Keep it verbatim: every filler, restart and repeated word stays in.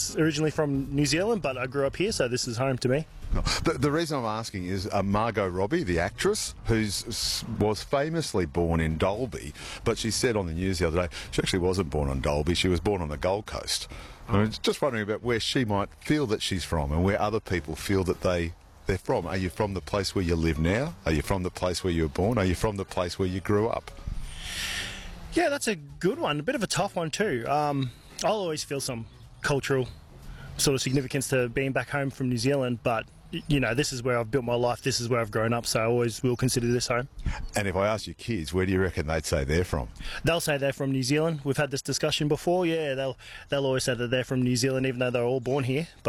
was originally from New Zealand, but I grew up here, so this is home to me. The, the reason I'm asking is uh, Margot Robbie, the actress, who was famously born in Dalby, but she said on the news the other day she actually wasn't born on Dalby, she was born on the Gold Coast. I was just wondering about where she might feel that she's from and where other people feel that they, they're from. Are you from the place where you live now? Are you from the place where you were born? Are you from the place where you grew up? Yeah, that's a good one. A bit of a tough one too. Um, I'll always feel some cultural sort of significance to being back home from New Zealand, but you know, this is where I've built my life, this is where I've grown up, so I always will consider this home. And if I ask your kids, where do you reckon they'd say they're from? They'll say they're from New Zealand. We've had this discussion before. Yeah, they'll they'll always say that they're from New Zealand, even though they're all born here.